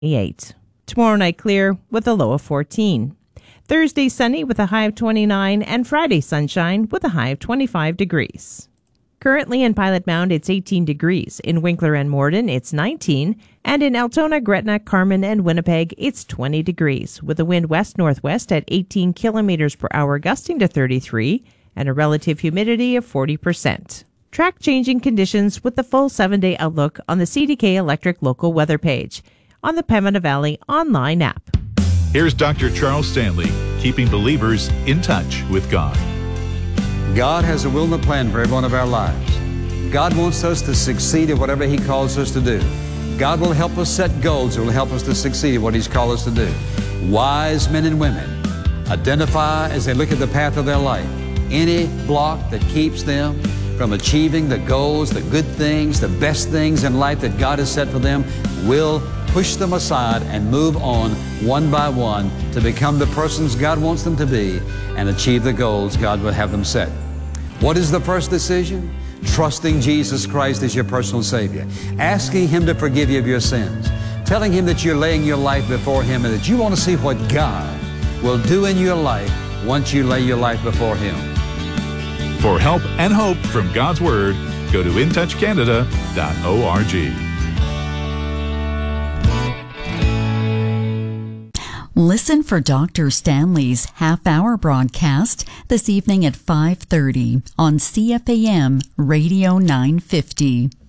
28. Tomorrow night clear with a low of 14. Thursday sunny with a high of 29, and Friday sunshine with a high of 25 degrees. Currently in Pilot Mound, it's 18 degrees. In Winkler and Morden, it's 19. And in Altona, Gretna, Carmen, and Winnipeg, it's 20 degrees, with a wind west-northwest at 18 kilometers per hour, gusting to 33, and a relative humidity of 40%. Track changing conditions with the full 7-day outlook on the CDK Electric local weather page on the Pembina Valley online app. Here's Dr. Charles Stanley, keeping believers in touch with God. God has a will and a plan for every one of our lives. God wants us to succeed at whatever He calls us to do. God will help us set goals that will help us to succeed at what He's called us to do. Wise men and women identify, as they look at the path of their life, any block that keeps them from achieving the goals, the good things, the best things in life that God has set for them, will push them aside and move on one by one to become the persons God wants them to be and achieve the goals God will have them set. What is the first decision? Trusting Jesus Christ as your personal Savior. Asking Him to forgive you of your sins. Telling Him that you're laying your life before Him and that you want to see what God will do in your life once you lay your life before Him. For help and hope from God's Word, go to intouchcanada.org. Listen for Dr. Stanley's half-hour broadcast this evening at 5:30 on CFAM Radio 950.